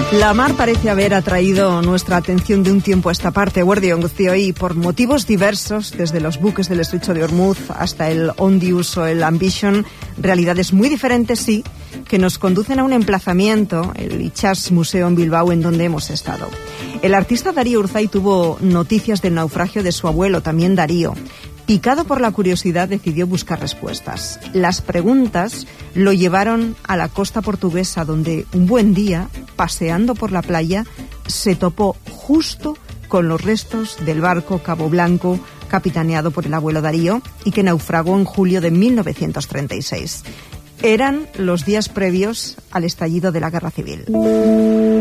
La mar parece haber atraído nuestra atención de un tiempo a esta parte, y por motivos diversos, desde los buques del estrecho de Ormuz hasta el Ondius o el Ambition, realidades muy diferentes, sí, que nos conducen a un emplazamiento, el Itsas Museo en Bilbao, en donde hemos estado. El artista Darío Urzay tuvo noticias del naufragio de su abuelo, también Darío. Picado por la curiosidad, decidió buscar respuestas. Las preguntas lo llevaron a la costa portuguesa, donde un buen día, paseando por la playa, se topó justo con los restos del barco Cabo Blanco, capitaneado por el abuelo Darío, y que naufragó en julio de 1936. Eran los días previos al estallido de la Guerra Civil.